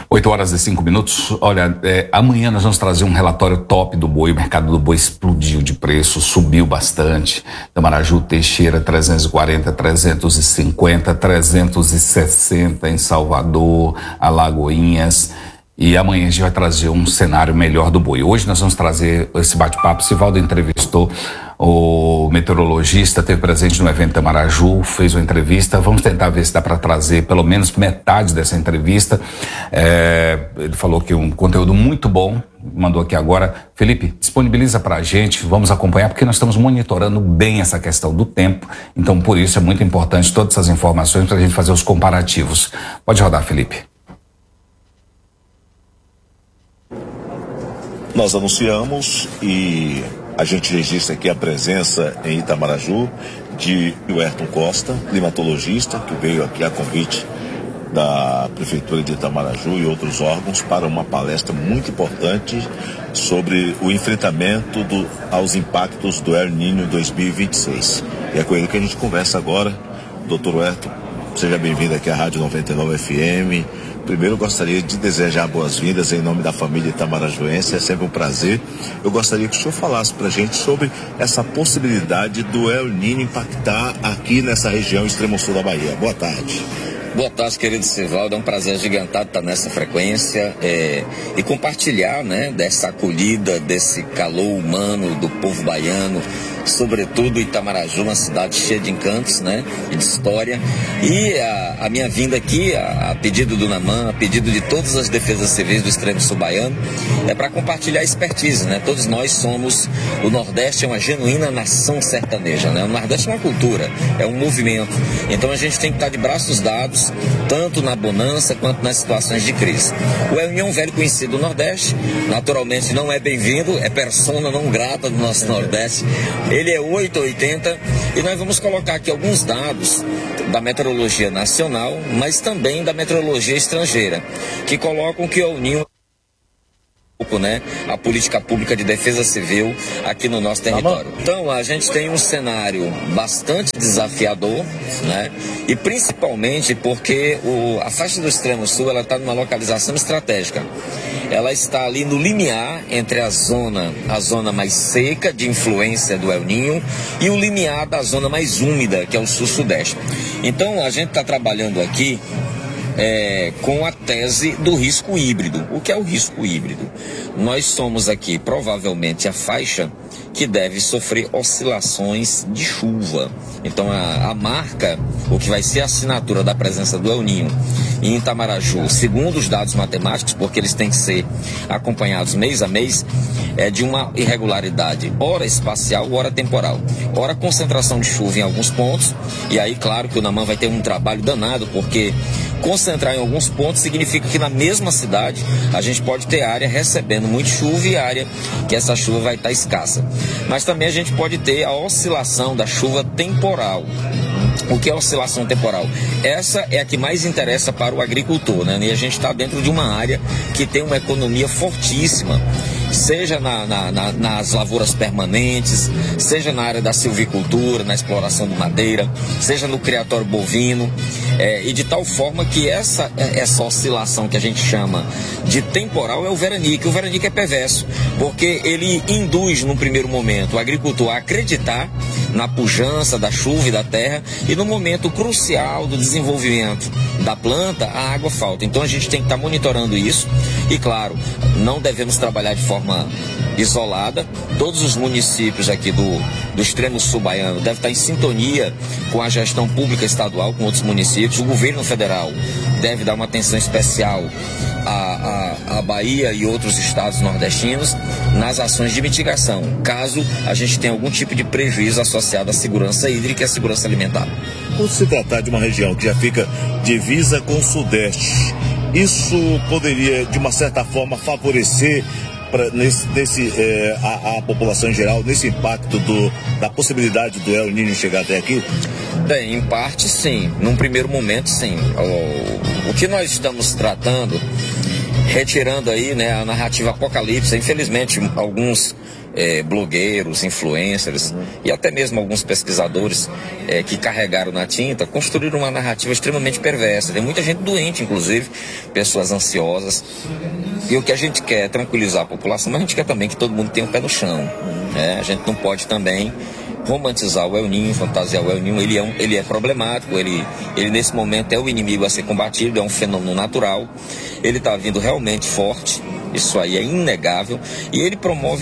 8h05. Olha, amanhã nós vamos trazer um relatório top do boi. O mercado do boi explodiu de preço, subiu bastante. Tamaraju, Teixeira, 340, 350, 360 em Salvador, Alagoinhas. E amanhã a gente vai trazer um cenário melhor do boi. Hoje nós vamos trazer esse bate-papo. Sivaldo entrevistou o meteorologista, esteve presente no evento Tamaraju, fez uma entrevista. Vamos tentar ver se dá para trazer pelo menos metade dessa entrevista. Ele falou que um conteúdo muito bom, mandou aqui agora. Felipe, disponibiliza para a gente, vamos acompanhar, porque nós estamos monitorando bem essa questão do tempo. Então, por isso é muito importante todas essas informações para a gente fazer os comparativos. Pode rodar, Felipe. Nós anunciamos e a gente registra aqui a presença em Itamaraju de Ayrton Costa, climatologista, que veio aqui a convite da Prefeitura de Itamaraju e outros órgãos para uma palestra muito importante sobre o enfrentamento aos impactos do El Niño 2026. E é com ele que a gente conversa agora. Doutor Ayrton, seja bem-vindo aqui à Rádio 99 FM. Primeiro, eu gostaria de desejar boas-vindas em nome da família itamarajuense, é sempre um prazer. Eu gostaria que o senhor falasse para a gente sobre essa possibilidade do El Niño impactar aqui nessa região extremo-sul da Bahia. Boa tarde. Boa tarde, querido Sivaldo, é um prazer gigantado estar nessa frequência e compartilhar, né, dessa acolhida, desse calor humano do povo baiano, sobretudo Itamaraju, uma cidade cheia de encantos, né, e de história. E a minha vinda aqui, a pedido do NAMAN, a pedido de todas as defesas civis do extremo sul baiano, é para compartilhar a expertise, né? Todos nós somos, o Nordeste é uma genuína nação sertaneja, né? O Nordeste é uma cultura, é um movimento. Então a gente tem que estar de braços dados, tanto na bonança quanto nas situações de crise. O El Niño é um velho conhecido do Nordeste, naturalmente não é bem-vindo, é persona não grata do nosso Nordeste. Ele é 880 e nós vamos colocar aqui alguns dados da meteorologia nacional, mas também da meteorologia estrangeira, que colocam que o El Niño, né, a política pública de defesa civil aqui no nosso território. Então a gente tem um cenário bastante desafiador, né, e principalmente porque a faixa do extremo sul ela está numa localização estratégica. Ela está ali no limiar entre a zona mais seca de influência do El Niño e o limiar da zona mais úmida, que é o sul-sudeste. Então a gente está trabalhando aqui com a tese do risco híbrido. O que é o risco híbrido? Nós somos aqui provavelmente a faixa que deve sofrer oscilações de chuva. Então a marca, o que vai ser a assinatura da presença do El Niño em Itamaraju, segundo os dados matemáticos, porque eles têm que ser acompanhados mês a mês, é de uma irregularidade, ora espacial, ora temporal. Ora concentração de chuva em alguns pontos, e aí claro que o NAMAN vai ter um trabalho danado, porque concentrar em alguns pontos significa que na mesma cidade a gente pode ter área recebendo muito chuva e área que essa chuva vai estar escassa. Mas também a gente pode ter a oscilação da chuva temporal. O que é oscilação temporal? Essa é a que mais interessa para o agricultor, né? E a gente está dentro de uma área que tem uma economia fortíssima, seja nas lavouras permanentes, seja na área da silvicultura, na exploração de madeira, seja no criatório bovino, e de tal forma que essa oscilação que a gente chama de temporal é o veranico. O veranico é perverso, porque ele induz, num primeiro momento, o agricultor a acreditar na pujança da chuva e da terra, e no momento crucial do desenvolvimento da planta, a água falta. Então a gente tem que estar monitorando isso, e claro, não devemos trabalhar de forma isolada. Todos os municípios aqui do extremo sul baiano devem estar em sintonia com a gestão pública estadual, com outros municípios. O governo federal deve dar uma atenção especial à Bahia e outros estados nordestinos nas ações de mitigação, caso a gente tenha algum tipo de prejuízo associado à segurança hídrica e à segurança alimentar. Por se tratar de uma região que já fica divisa com o Sudeste, isso poderia, de uma certa forma, favorecer a população em geral, nesse impacto da possibilidade do El Niño chegar até aqui? Bem, em parte sim, num primeiro momento sim. O que nós estamos tratando, retirando aí, né, a narrativa apocalipse, infelizmente alguns blogueiros, influencers e até mesmo alguns pesquisadores que carregaram na tinta, construíram uma narrativa extremamente perversa. Tem muita gente doente, inclusive, pessoas ansiosas. E o que a gente quer é tranquilizar a população, mas a gente quer também que todo mundo tenha o pé no chão. A gente não pode também romantizar o El Niño, fantasiar o El Niño. Ele é problemático, ele nesse momento é o inimigo a ser combatido, é um fenômeno natural. Ele está vindo realmente forte, isso aí é inegável, e ele promove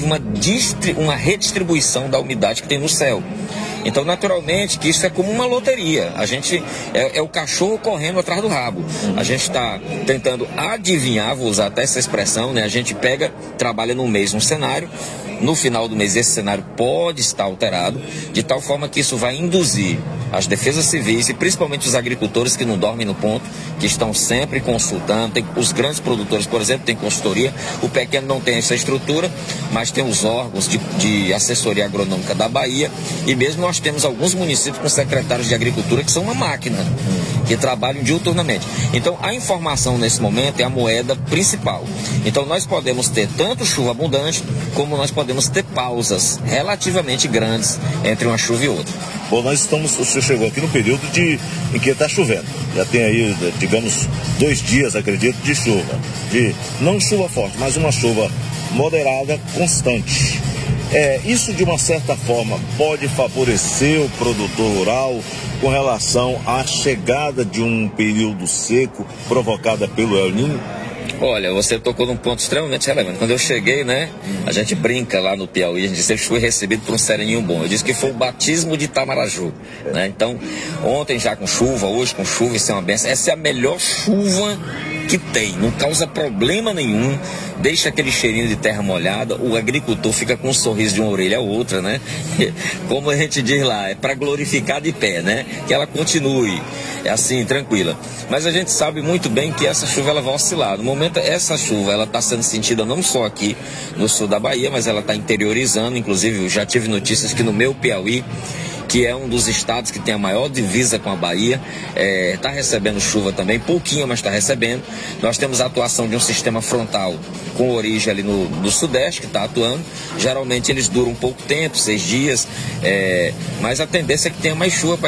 uma redistribuição da umidade que tem no céu. Então, naturalmente, que isso é como uma loteria. A gente é o cachorro correndo atrás do rabo. A gente está tentando adivinhar, vou usar até essa expressão, né? A gente trabalha no mês um cenário, no final do mês esse cenário pode estar alterado, de tal forma que isso vai induzir as defesas civis e principalmente os agricultores que não dormem no ponto, que estão sempre consultando. Os grandes produtores, por exemplo, têm consultoria, o pequeno não tem essa estrutura, mas tem os órgãos de assessoria agronômica da Bahia, e mesmo nós temos alguns municípios com secretários de agricultura que são uma máquina, que trabalham diuturnamente. Então, a informação nesse momento é a moeda principal. Então, nós podemos ter tanto chuva abundante, como nós podemos ter pausas relativamente grandes entre uma chuva e outra. Bom, o senhor chegou aqui no período em que está chovendo. Já tem aí, digamos, 2 dias, acredito, de chuva. Não chuva forte, mas uma chuva moderada, constante. Isso, de uma certa forma, pode favorecer o produtor rural com relação à chegada de um período seco provocada pelo El Niño? Olha, você tocou num ponto extremamente relevante. Quando eu cheguei, né, a gente brinca lá no Piauí, a gente disse que fui recebido por um sereninho bom. Eu disse que foi o batismo de Itamaraju, né? Então, ontem já com chuva, hoje com chuva, isso é uma benção. Essa é a melhor chuva que tem, não causa problema nenhum, deixa aquele cheirinho de terra molhada, o agricultor fica com um sorriso de uma orelha a outra, né? Como a gente diz lá, é para glorificar de pé, né? Que ela continue, assim, tranquila. Mas a gente sabe muito bem que essa chuva ela vai oscilar. No momento, essa chuva ela está sendo sentida não só aqui no sul da Bahia, mas ela está interiorizando. Inclusive, eu já tive notícias que no meu Piauí, que é um dos estados que tem a maior divisa com a Bahia, está recebendo chuva também, pouquinho, mas está recebendo. Nós temos a atuação de um sistema frontal com origem ali no sudeste, que está atuando. Geralmente eles duram um pouco tempo, 6 dias, mas a tendência é que tenha mais chuva